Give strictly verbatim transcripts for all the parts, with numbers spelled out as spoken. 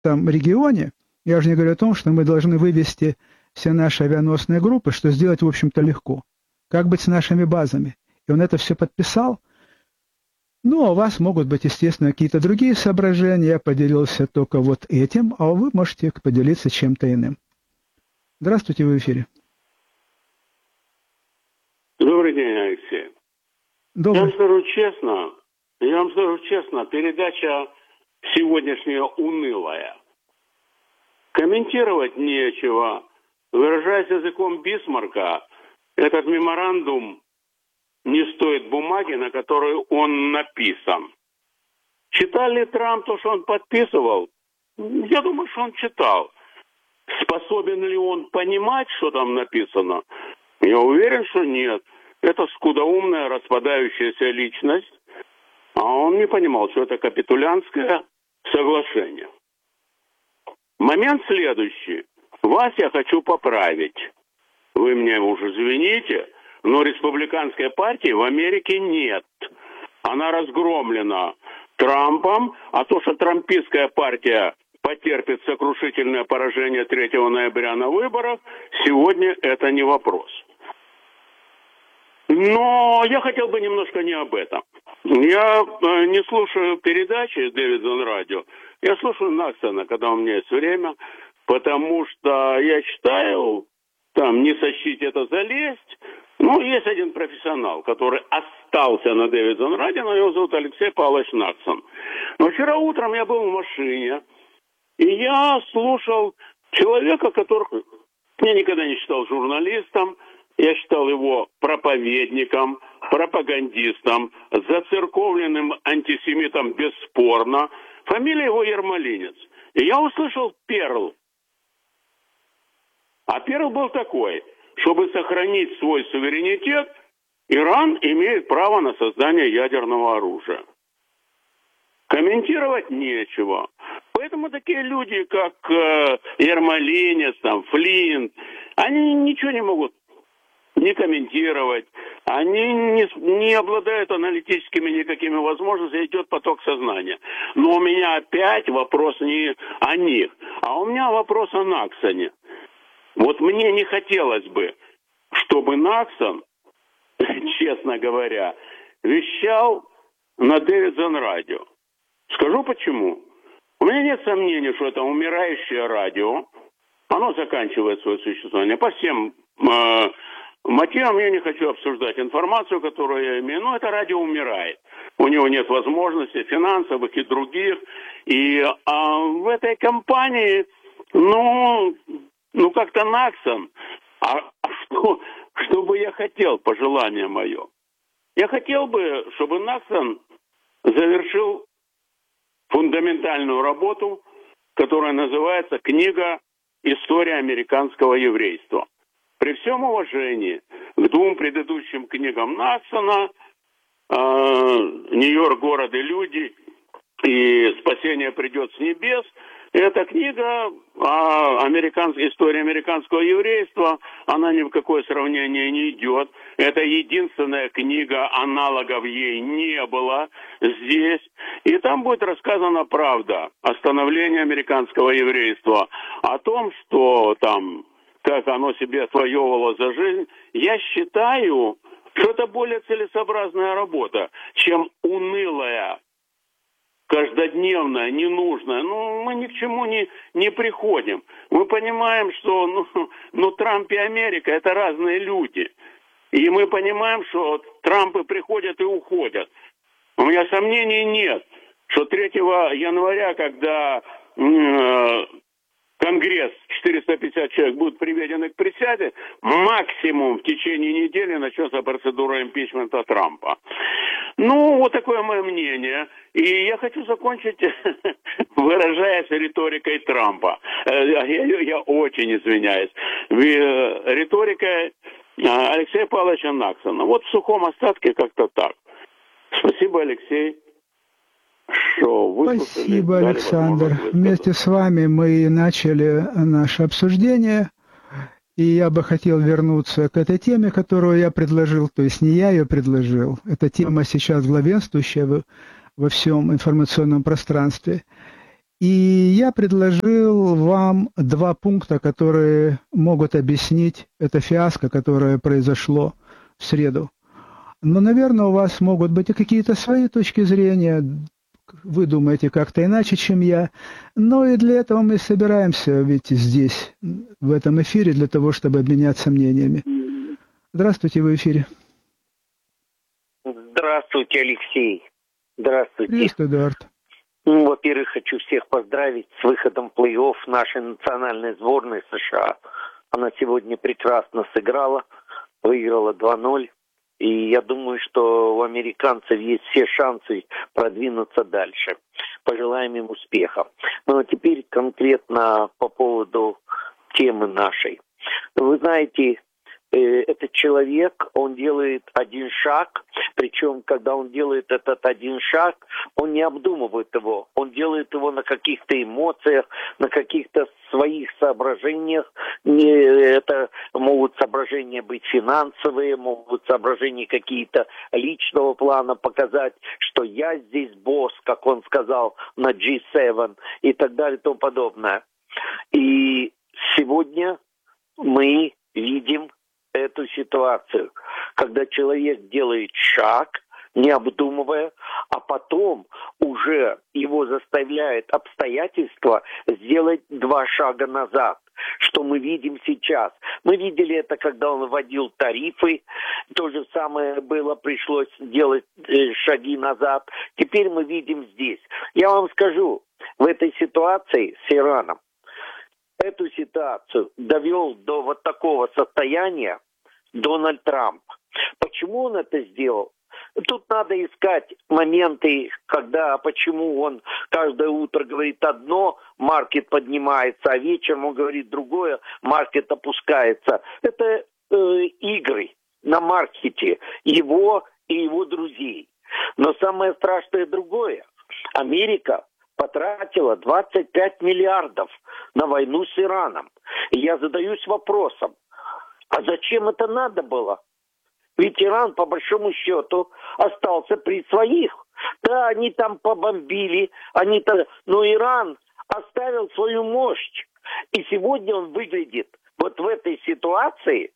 там регионе, я уже не говорю о том, что мы должны вывести все наши авианосные группы, что сделать, в общем-то, легко. Как быть с нашими базами? И он это все подписал. Ну, а у вас могут быть, естественно, какие-то другие соображения. Я поделился только вот этим, а вы можете поделиться чем-то иным. Здравствуйте, вы в эфире. Добрый день, Алексей. Добрый. Я вам скажу честно, я вам скажу честно, передача сегодняшняя унылая. Комментировать нечего. Выражаясь языком Бисмарка, этот меморандум не стоит бумаги, на которой он написан. Читал ли Трамп то, что он подписывал? Я думаю, что он читал. Способен ли он понимать, что там написано? Я уверен, что нет. Это скудоумная, распадающаяся личность. А он не понимал, что это капитулянское соглашение. Момент следующий. Вас я хочу поправить. Вы мне уже извините, но республиканской партии в Америке нет. Она разгромлена Трампом, а то, что трампистская партия потерпит сокрушительное поражение третьего ноября на выборах, сегодня это не вопрос. Но я хотел бы немножко не об этом. Я э, не слушаю передачи Дэвидсон Радио, я слушаю Наксона, когда у меня есть время, потому что я считаю, там, не сочтите это залезть. Ну, есть один профессионал, который остался на Дэвидсон Радио, но его зовут Алексей Павлович Наксон. Но вчера утром я был в машине, и я слушал человека, который я никогда не считал журналистом, я считал его проповедником, пропагандистом, зацерковленным антисемитом бесспорно. Фамилия его Ермолинец. И я услышал перл. А перл был такой: чтобы сохранить свой суверенитет, Иран имеет право на создание ядерного оружия. Комментировать нечего. Поэтому такие люди, как э, Ермолинец, там, Флинт, они ничего не могут не комментировать, они не, не обладают аналитическими никакими возможностями, идет поток сознания. Но у меня опять вопрос не о них, а у меня вопрос о Наксоне. Вот мне не хотелось бы, чтобы Наксон, честно говоря, вещал на Дэвидсон Радио. Скажу почему. У меня нет сомнений, что это умирающее радио. Оно заканчивает свое существование. По всем э, мотивам я не хочу обсуждать информацию, которую я имею. Но это радио умирает. У него нет возможностей финансовых и других. И а в этой компании, ну, ну как-то Наксон. А, а что, что бы я хотел, пожелание мое? Я хотел бы, чтобы Наксон завершил фундаментальную работу, которая называется «Книга «История американского еврейства». При всем уважении к двум предыдущим книгам Наксона э, «Нью-Йорк, город и люди» и «Спасение придет с небес», эта книга о американской истории американского еврейства, она ни в какое сравнение не идет. Это единственная книга, аналогов ей не было здесь. И там будет рассказана правда о становлении американского еврейства, о том, что там, как оно себе отвоевывало за жизнь. Я считаю, что это более целесообразная работа, чем унылая, каждодневная, ненужная. Ну, мы ни к чему не, не приходим. Мы понимаем, что ну, ну, Трамп и Америка – это разные люди. И мы понимаем, что Трампы приходят и уходят. У меня сомнений нет, что третьего января, когда э, Конгресс, четыреста пятьдесят человек, будут приведены к присяге, максимум в течение недели начнется процедура импичмента Трампа. Ну, вот такое мое мнение. И я хочу закончить, выражаясь риторикой Трампа. Я, я очень извиняюсь. Риторикой Алексея Павловича Наксона. Вот в сухом остатке как-то так. Спасибо, Алексей. Спасибо, Александр. Вместе с вами мы начали наше обсуждение. И я бы хотел вернуться к этой теме, которую я предложил, то есть не я ее предложил. Эта тема сейчас главенствующая во всем информационном пространстве. И я предложил вам два пункта, которые могут объяснить это фиаско, которое произошло в среду. Но, наверное, у вас могут быть и какие-то свои точки зрения. Вы думаете как-то иначе, чем я. Но и для этого мы собираемся ведь здесь, в этом эфире, для того, чтобы обменяться мнениями. Здравствуйте, вы в эфире. Здравствуйте, Алексей. Здравствуйте. Приветствую, Эдуард. Ну, во-первых, хочу всех поздравить с выходом в плей-офф нашей национальной сборной США. Она сегодня прекрасно сыграла, выиграла два ноль. И я думаю, что у американцев есть все шансы продвинуться дальше. Пожелаем им успеха. Ну а теперь конкретно по поводу темы нашей. Вы знаете, этот человек, он делает один шаг, причем, когда он делает этот один шаг, он не обдумывает его, он делает его на каких-то эмоциях, на каких-то своих соображениях. Это могут соображения быть финансовые, могут соображения какие-то личного плана показать, что я здесь босс, как он сказал на джи семь и так далее и тому подобное. И сегодня мы видим эту ситуацию, когда человек делает шаг, не обдумывая, а потом уже его заставляет обстоятельства сделать два шага назад. Что мы видим сейчас? Мы видели это, когда он вводил тарифы, то же самое было, пришлось делать э, шаги назад. Теперь мы видим здесь. Я вам скажу, в этой ситуации с Ираном, эту ситуацию довел до вот такого состояния Дональд Трамп. Почему он это сделал? Тут надо искать моменты, когда, почему он каждое утро говорит одно, маркет поднимается, а вечером он говорит другое, маркет опускается. Это э, игры на маркете его и его друзей. Но самое страшное другое. Америка потратила двадцать пять миллиардов на войну с Ираном. И я задаюсь вопросом, а зачем это надо было? Ведь Иран, по большому счету, остался при своих. Да, они там побомбили, они там... но Иран оставил свою мощь. И сегодня он выглядит вот в этой ситуации,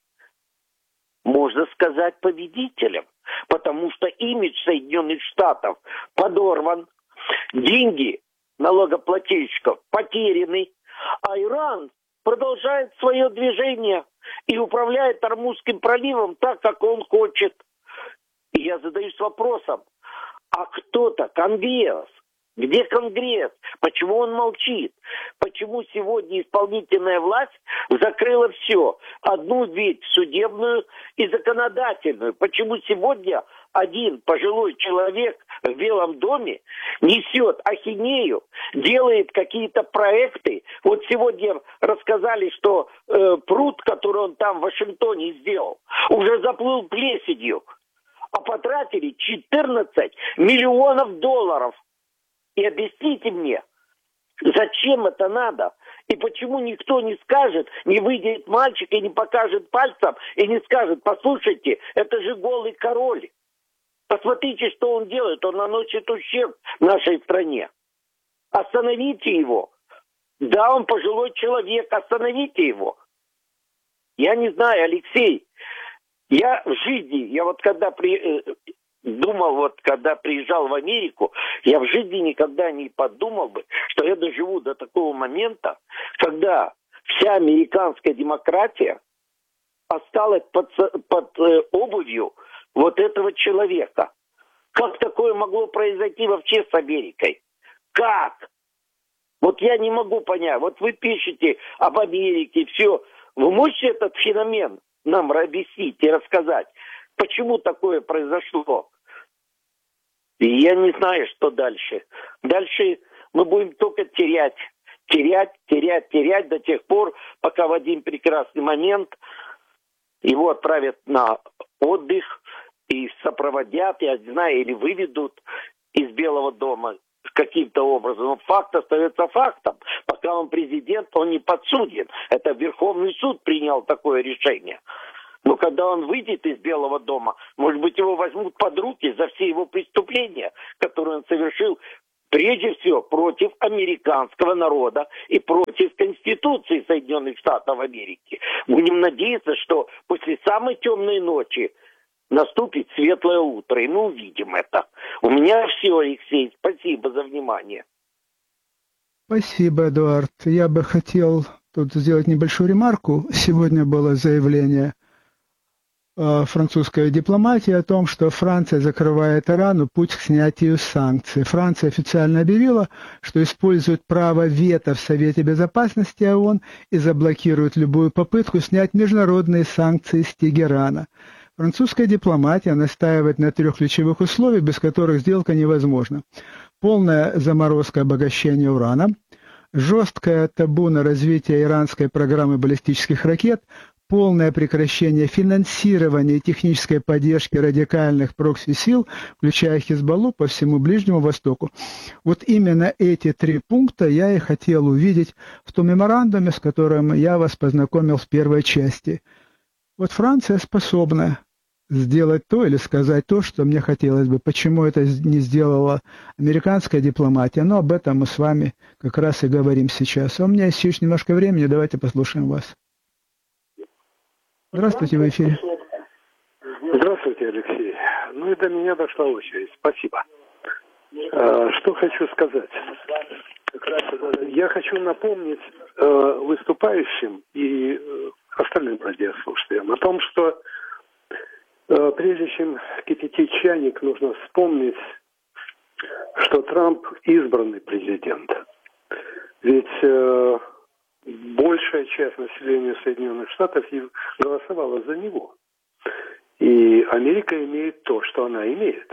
можно сказать, победителем. Потому что имидж Соединенных Штатов подорван, деньги налогоплательщиков потеряны, а Иран продолжает свое движение и управляет Ормузским проливом так, как он хочет. И я задаюсь вопросом, а кто-то, Конгресс, где Конгресс? Почему он молчит? Почему сегодня исполнительная власть закрыла все? Одну дверь судебную и законодательную. Почему сегодня один пожилой человек в Белом доме несет ахинею, делает какие-то проекты? Вот сегодня рассказали, что э, пруд, который он там в Вашингтоне сделал, уже заплыл плесенью, а потратили четырнадцать миллионов долларов. И объясните мне, зачем это надо? И почему никто не скажет, не выйдет мальчик и не покажет пальцем, и не скажет, послушайте, это же голый король. Посмотрите, что он делает, он наносит ущерб нашей стране. Остановите его. Да, он пожилой человек, остановите его. Я не знаю, Алексей, я в жизни, я вот когда при... думал, вот когда приезжал в Америку, я в жизни никогда не подумал бы, что я доживу до такого момента, когда вся американская демократия осталась под, под э, обувью вот этого человека. Как такое могло произойти вообще с Америкой? Как? Вот я не могу понять. Вот вы пишете об Америке, все. Вы можете этот феномен нам объяснить и рассказать, почему такое произошло? И я не знаю, что дальше. Дальше мы будем только терять. Терять, терять, терять до тех пор, пока в один прекрасный момент его отправят на отдых и сопроводят, я не знаю, или выведут из Белого дома каким-то образом. Но факт остается фактом. Пока он президент, он не подсуден. Это Верховный суд принял такое решение. Но когда он выйдет из Белого дома, может быть, его возьмут под руки за все его преступления, которые он совершил прежде всего против американского народа и против Конституции Соединенных Штатов Америки. Будем надеяться, что после самой темной ночи наступит светлое утро, и мы увидим это. У меня все, Алексей. Спасибо за внимание. Спасибо, Эдуард. Я бы хотел тут сделать небольшую ремарку. Сегодня было заявление французской дипломатии о том, что Франция закрывает Ирану путь к снятию санкций. Франция официально объявила, что использует право вето в Совете Безопасности ООН и заблокирует любую попытку снять международные санкции с Тегерана. Французская дипломатия настаивает на трех ключевых условиях, без которых сделка невозможна. Полная заморозка обогащения урана, жесткое табу на развитие иранской программы баллистических ракет, полное прекращение финансирования и технической поддержки радикальных прокси-сил, включая Хизбаллу, по всему Ближнему Востоку. Вот именно эти три пункта я и хотел увидеть в том меморандуме, с которым я вас познакомил в первой части. Вот Франция способна сделать то или сказать то, что мне хотелось бы. Почему это не сделала американская дипломатия? Но об этом мы с вами как раз и говорим сейчас. А у меня есть еще немножко времени, давайте послушаем вас. Здравствуйте, в эфире. Здравствуйте, Алексей. Ну и до меня дошла очередь. Спасибо. А, что хочу сказать. Я хочу напомнить э, выступающим и э, остальным радиослушателям о том, что э, прежде чем кипятить чайник, нужно вспомнить, что Трамп избранный президент. Ведь э, большая часть населения Соединенных Штатов голосовала за него. И Америка имеет то, что она имеет.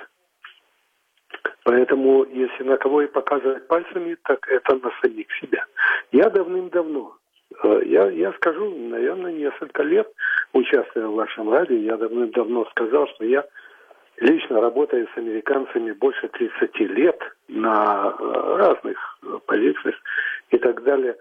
Поэтому, если на кого и показывать пальцами, так это на самих себя. Я давным-давно, я, я скажу, наверное, несколько лет, участвуя в вашем радио, я давным-давно сказал, что я лично работаю с американцами больше тридцати лет на разных позициях и так далее.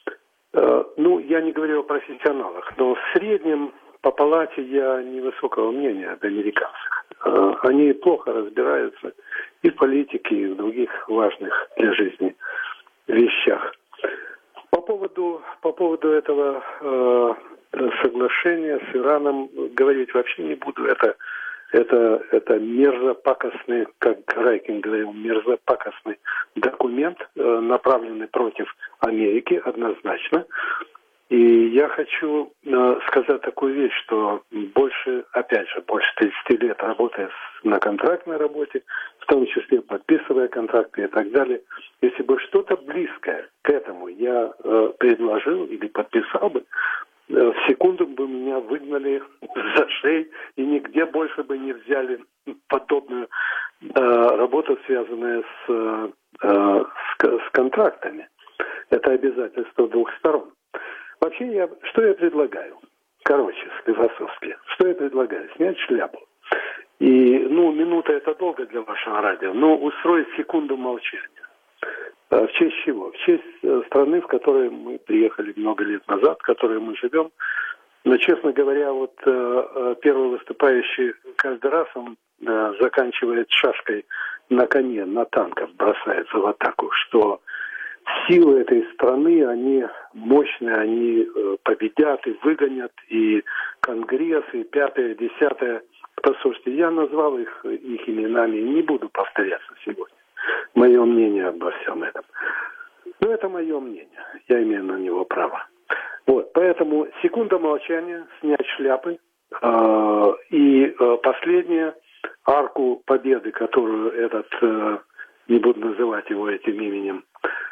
Ну, я не говорю о профессионалах, но в среднем по палате я невысокого мнения об американцах. Они плохо разбираются и в политике, и в других важных для жизни вещах. По поводу, по поводу этого э, соглашения с Ираном говорить вообще не буду. Это, это, это мерзопакостный, как Райкин говорил, мерзопакостный документ, э, направленный против Америки однозначно. И я хочу э, сказать такую вещь, что больше, опять же, больше тридцати лет работая с, на контрактной работе, в том числе подписывая контракты и так далее, если бы что-то близкое к этому я э, предложил или подписал бы, э, в секунду бы меня выгнали за шею и нигде больше бы не взяли подобную э, работу, связанную с, э, с, с контрактами. Это обязательство двух сторон. Вообще, я, что я предлагаю? Короче, философски. Что я предлагаю? Снять шляпу. И, ну, минута это долго для вашего радио, но устроить секунду молчания. В честь чего? В честь страны, в которой мы приехали много лет назад, в которой мы живем. Но, честно говоря, вот первый выступающий каждый раз он заканчивает шашкой на коне, на танках бросается в атаку, что силы этой страны, они мощные, они э, победят и выгонят, и Конгресс, и пятое, десятое. Послушайте, я назвал их, их именами, и не буду повторяться сегодня. Мое мнение обо всем этом. Но это мое мнение, я имею на него право. Вот, поэтому секунда молчания, снять шляпы. Э, и э, последнее, арку победы, которую этот, э, не буду называть его этим именем,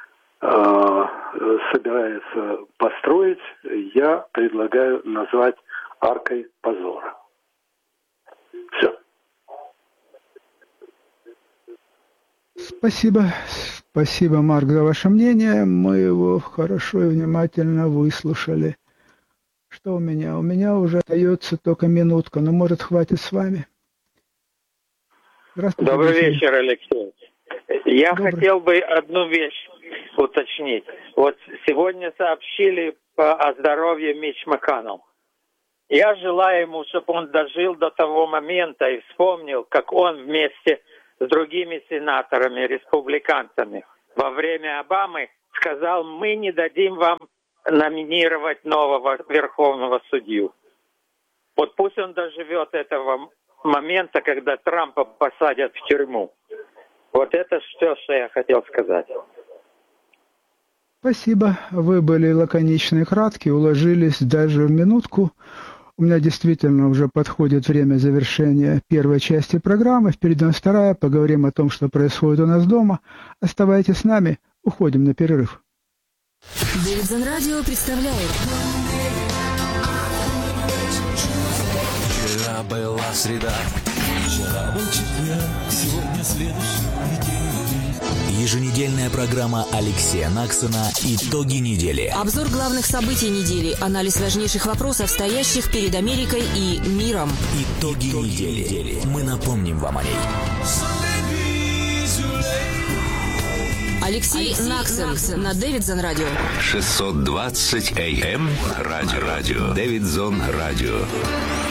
собирается построить, я предлагаю назвать аркой позора. Все. Спасибо. Спасибо, Марк, за ваше мнение. Мы его хорошо и внимательно выслушали. Что у меня? У меня уже остается только минутка, но, может, хватит с вами. Здравствуйте. Добрый вечер, Алексей. Я Добрый. хотел бы одну вещь уточнить. Вот сегодня сообщили по, о здоровье Митч Макконнелл. Я желаю ему, чтобы он дожил до того момента и вспомнил, как он вместе с другими сенаторами, республиканцами во время Обамы, сказал: мы не дадим вам номинировать нового верховного судью. Вот пусть он доживет этого момента, когда Трампа посадят в тюрьму. Вот это все, что я хотел сказать. Спасибо. Вы были лаконичны и кратки, уложились даже в минутку. У меня действительно уже подходит время завершения первой части программы. Впереди нас вторая. Поговорим о том, что происходит у нас дома. Оставайтесь с нами. Уходим на перерыв. Дэвидсон Радио представляет. Вчера была среда, вчера был четверг, сегодня следующий день. Еженедельная программа Алексея Наксона «Итоги недели». Обзор главных событий недели, анализ важнейших вопросов, стоящих перед Америкой и миром. Итоги, Итоги недели. недели. Мы напомним вам о ней. Алексей, Алексей Наксон, Наксон на Дэвидсон Радио. шестьсот двадцать эй эм радио. радио. Дэвидсон Радио.